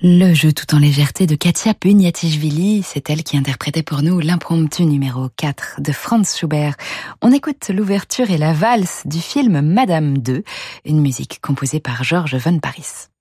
Le jeu tout en légèreté de Katia Puniatishvili, c'est elle qui interprétait pour nous l'impromptu numéro 4 de Franz Schubert. On écoute l'ouverture et la valse du film Madame II, une musique composée par Georges von Paris.